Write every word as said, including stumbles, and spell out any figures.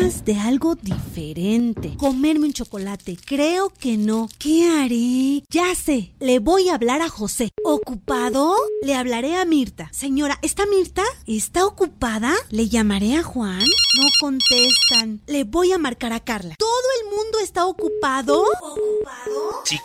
ganas de algo diferente. Comerme un chocolate. Creo que no. ¿Qué haré? Ya sé. Le voy a hablar a José. ¿Ocupado? Le hablaré a Mirta. Señora, ¿está Mirta? ¿Está ocupada? ¿Le llamaré a Juan? No contestan. Le voy a marcar a Carla. ¿Todo el mundo está ocupado? ¿Ocupado? Sí,